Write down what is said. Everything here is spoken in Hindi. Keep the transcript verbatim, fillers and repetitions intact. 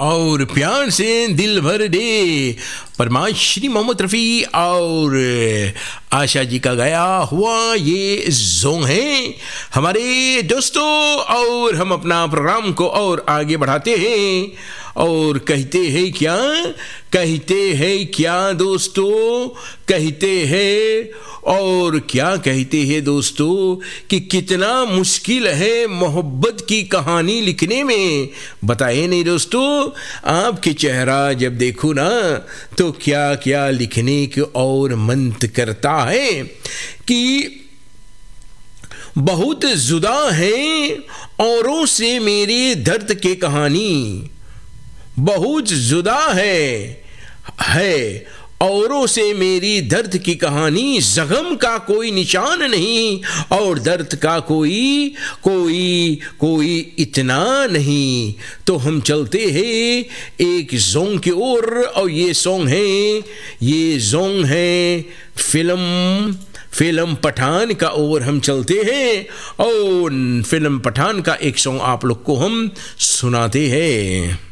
और प्यार से दिल भर दे फरमाइश श्री मोहम्मद रफ़ी और आशा जी का गाया हुआ ये जोंग है हमारे दोस्तों। और हम अपना प्रोग्राम को और आगे बढ़ाते हैं और कहते हैं क्या कहते हैं क्या दोस्तों कहते हैं और क्या कहते हैं दोस्तों कि कितना मुश्किल है मोहब्बत की कहानी लिखने में। बताए नहीं दोस्तों, आपके चेहरा जब देखो ना तो क्या क्या लिखने की और मन करता है कि बहुत जुदा है औरों से मेरे दर्द की कहानी, बहुत जुदा है है औरों से मेरी दर्द की कहानी, जख्म का कोई निशान नहीं और दर्द का कोई कोई कोई इतना नहीं। तो हम चलते हैं एक जोंग की ओर और ये सॉन्ग है ये जोंग है फिल्म फिल्म पठान का ओर हम चलते हैं और फिल्म पठान का एक सॉन्ग आप लोग को हम सुनाते हैं।